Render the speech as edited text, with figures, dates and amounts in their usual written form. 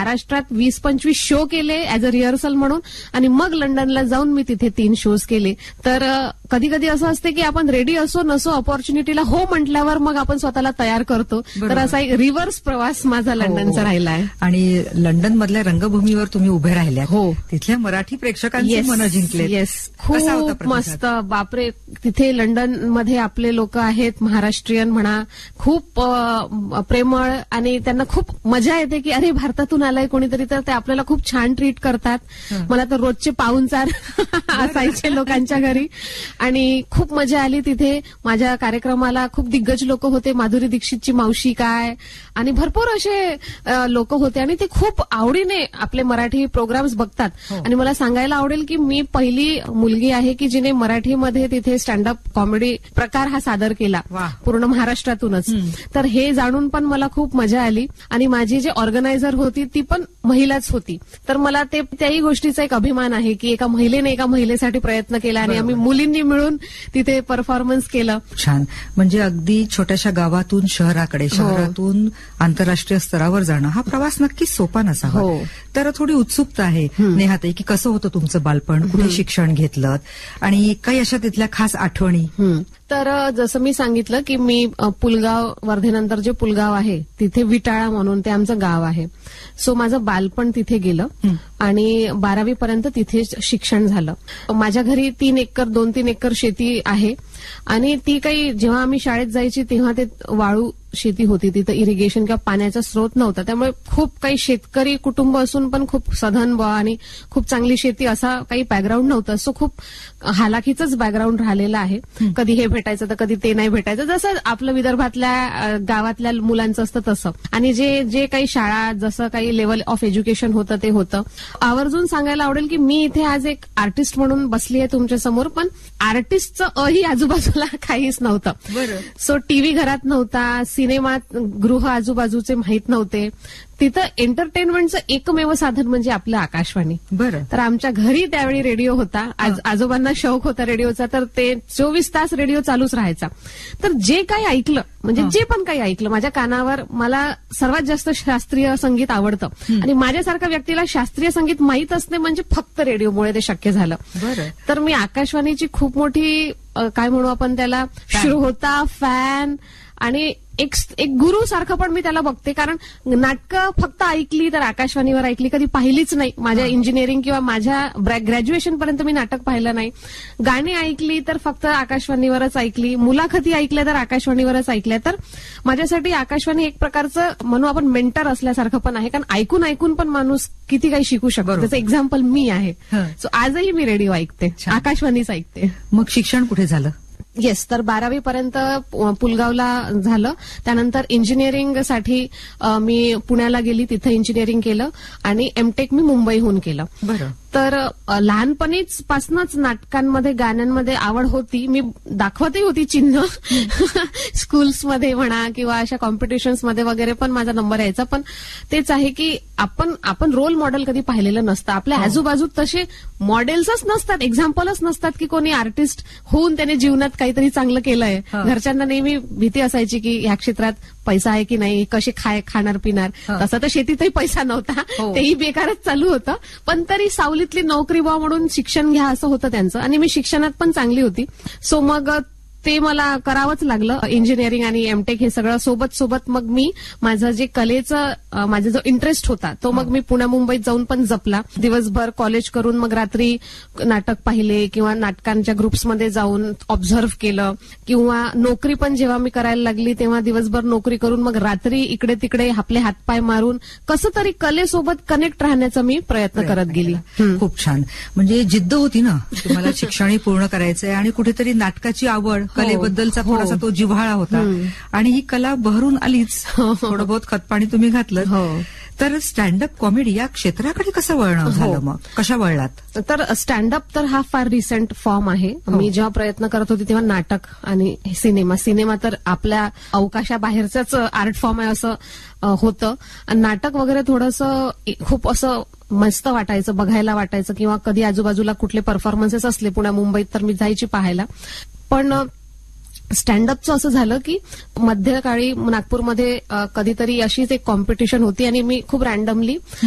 महाराष्ट्रात 20-25 शो केले as a rehearsal म्हणून, आणि मग लंडनला जाऊन मी तिथे 3 शोज केले. तर कधी कधी असं असते की आपण रेडी असो नसो, ऑपॉर्च्युनिटीला हो म्हटल्यावर मग आपण स्वतःला तयार करतो. तर असा एक रिव्हर्स प्रवास माझा लंडनचा राहिला आहे. आणि लंडन मधल्या रंगभूमीवर तुम्ही उभे राहिल्या. हो. तिथल्या मराठी प्रेक्षकांची मनं जिंकले. येस, खूप मस्त. बापरे, तिथे लंडन मध्ये आपले लोक आहेत, महाराष्ट्रीयन म्हणा, खूप प्रेमळ, आणि त्यांना खूप मजा येते की अरे भारतातून आलाय कोणीतरी, तर ते आपल्याला खूप छान ट्रीट करतात. मला तर रोजचे पाहुणचार असायचे लोकांच्या घरी, आणि खूप मजा आली तिथे. माझ्या कार्यक्रमाला खूप दिग्गज लोक होते, माधुरी दीक्षितची मावशी काय, आणि भरपूर असे लोक होते, आणि ते खूप आवडीने आपले मराठी प्रोग्राम्स बघतात. आणि मला सांगायला आवडेल की मी पहिली मुलगी आहे की जिने मराठीमध्ये तिथे स्टँडअप कॉमेडी प्रकार हा सादर केला, पूर्ण महाराष्ट्रातूनच. तर हे जाणून पण मला खूप मजा आली. आणि माझी जी ऑर्गनायझर होती ती पण महिलाच होती. तर मला त्याही गोष्टीचा एक अभिमान आहे की एका महिलेने एका महिलेसाठी प्रयत्न केला, आणि आम्ही मुलींनी मिळून तिथे परफॉर्मन्स केलं. छान. म्हणजे अगदी छोट्याशा गावातून शहराकडे, शहरातून आंतरराष्ट्रीय स्तरावर जाणं, हा प्रवास नक्कीच सोपा नसावा. तर थोडी उत्सुकता आहे नेहाताई की कसं होतं तुमचं बालपण, कुठे शिक्षण घेतलं, आणि काही अशा तिथल्या खास आठवणी. तर जसं मी सांगितलं की मी पुलगाव, वर्धेनंतर जे पुलगाव आहे तिथे विटाळा म्हणून ते आमचं गाव आहे. सो माझं बालपण तिथे गेलं, आणि 12वी पर्यंत तिथे शिक्षण झालं. माझ्या घरी 2-3 एकर शेती आहे, आणि ती काही जेव्हा आम्ही शाळेत जायची तेव्हा ते वाळू शेती होती, तिथं इरिगेशन किंवा पाण्याचा स्रोत नव्हता. त्यामुळे खूप काही शेतकरी कुटुंब असून पण खूप सधन आणि खूप चांगली शेती असा काही बॅकग्राऊंड नव्हतं. सो खूप हालाखीचंच बॅकग्राऊंड राहिलेलं आहे. कधी हे भेटायचं तर कधी ते नाही भेटायचं, जसं आपलं विदर्भातल्या गावातल्या मुलांचं असतं तसं. आणि जे काही शाळा, जसं काही लेवल ऑफ एज्युकेशन होतं ते होतं. आवर्जून सांगायला आवडेल की मी इथे आज एक आर्टिस्ट म्हणून बसली आहे तुमच्या समोर, पण आर्टिस्टचं ही आजूबाजूला काहीच नव्हतं. सो टीव्ही घरात नव्हता, सिनेमात गृह आजूबाजूचे माहीत नव्हते. तिथं एंटरटेनमेंटचं एकमेव साधन म्हणजे आपलं आकाशवाणी. तर आमच्या घरी त्यावेळी रेडिओ होता. आजोबांना शौक होता रेडिओचा, तर ते 24 तास रेडिओ चालूच राहायचा. तर जे काही ऐकलं, म्हणजे जे पण काही ऐकलं माझ्या कानावर, मला सर्वात जास्त शास्त्रीय संगीत आवडतं. आणि माझ्यासारख्या व्यक्तीला शास्त्रीय संगीत माहीत असणे म्हणजे फक्त रेडिओमुळे ते शक्य झालं. तर मी आकाशवाणीची खूप मोठी काय म्हणू आपण त्याला, श्रोता, फॅन, आणि एक गुरु सारखं पण मी त्याला बघते. कारण नाटकं फक्त ऐकली तर आकाशवाणीवर ऐकली, कधी पाहिलीच नाही. माझ्या इंजिनिअरिंग किंवा माझ्या ग्रॅज्युएशन पर्यंत मी नाटक पाहिलं नाही. गाणी ऐकली तर फक्त आकाशवाणीवरच ऐकली, मुलाखती ऐकल्या तर आकाशवाणीवरच ऐकल्या. तर माझ्यासाठी आकाशवाणी एक प्रकारचं म्हणू आपण मेंटर असल्यासारखं पण आहे, कारण ऐकून ऐकून पण माणूस किती काही शिकू शकतो. त्याचं एक्झाम्पल मी आहे. सो आजही मी रेडिओ ऐकते, आकाशवाणीच ऐकते. मग शिक्षण कुठे झालं? येस, तर 12वी पर्यंत पुलगावला झालं. त्यानंतर इंजिनिअरिंगसाठी मी पुण्याला गेली, तिथं इंजिनिअरिंग केलं, आणि एमटेक मी मुंबईहून केलं. तर लहानपणीच पासूनच नाटकांमध्ये, गाण्यांमध्ये आवड होती. मी दाखवतही होती चिन्ह स्कूल्समध्ये म्हणा किंवा अशा कॉम्पिटिशन्समध्ये वगैरे पण माझा नंबर यायचा. पण तेच आहे की आपण रोल मॉडेल कधी पाहिलेलं नसतं. आपल्या आजूबाजूत तसे मॉडेल्सच नसतात, एक्झाम्पलच नसतात की कोणी आर्टिस्ट होऊन त्याने जीवनात काहीतरी चांगलं केलंय. घरच्यांना नेहमी भीती असायची की ह्या क्षेत्रात पैसा आहे की नाही, कसे खाणार पिणार. तसं तर शेतीतही पैसा नव्हता, तेही बेकारच चालू होतं. पण तरी सावलीतली नोकरी व्हा म्हणून शिक्षण घ्या असं होतं त्यांचं, आणि मी शिक्षणात पण चांगली होती. सो मग ते मला करावंच लागलं. इंजिनिअरिंग आणि एमटेक हे सगळं सोबत सोबत मग मी माझं जे कलेचं माझा जो इंटरेस्ट होता तो मग मी पुण्या मुंबईत जाऊन पण जपला. दिवसभर कॉलेज करून मग रात्री नाटक पाहिले किंवा नाटकांच्या ग्रुप्समध्ये जाऊन ऑब्झर्व्ह केलं, किंवा नोकरी पण जेव्हा मी करायला लागली तेव्हा दिवसभर नोकरी करून मग रात्री इकडे तिकडे आपले हातपाय मारून कसं तरी कलेसोबत कनेक्ट राहण्याचा मी प्रयत्न करत गेली. खूप छान. म्हणजे जिद्द होती ना तुम्हाला शिक्षणही पूर्ण करायचंय, आणि कुठेतरी नाटकाची आवड, कलेबद्दलचा थोडासा तो जिव्हाळा होता, आणि ही कला बहरून आलीच. थोडं बहुत खतपाणी तुम्ही घातलं. तर स्टँडअप कॉमेडी या क्षेत्राकडे कसं वळणं झालं, मग कशा वळलात? तर स्टँडअप तर हा फार रिसेंट फॉर्म आहे. मी जेव्हा प्रयत्न करत होते तेव्हा नाटक आणि सिनेमा तर आपल्या अवकाशाबाहेरचाच आर्ट फॉर्म आहे असं होतं. नाटक वगैरे थोडंसं खूप असं मस्त वाटायचं, बघायला वाटायचं, किंवा कधी आजूबाजूला कुठले परफॉर्मन्सेस असले पुण्या मुंबईत तर मी जायची पाहायला. पण स्टँडअपचं असं झालं की मध्यकाळी नागपूरमध्ये कधीतरी अशीच एक कॉम्पिटिशन होती, आणि मी खूप रॅन्डमली